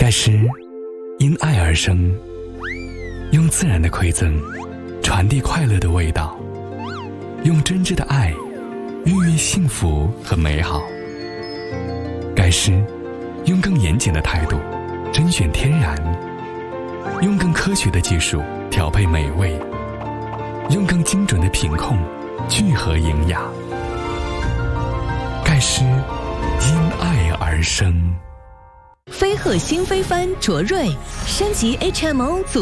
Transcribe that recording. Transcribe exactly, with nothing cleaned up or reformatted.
盖诗因爱而生，用自然的馈赠传递快乐的味道，用真挚的爱孕育幸福和美好。盖诗用更严谨的态度甄选天然，用更科学的技术调配美味，用更精准的品控聚合营养。盖诗因爱而生。 飞鹤新飞帆卓瑞升级 H M O 组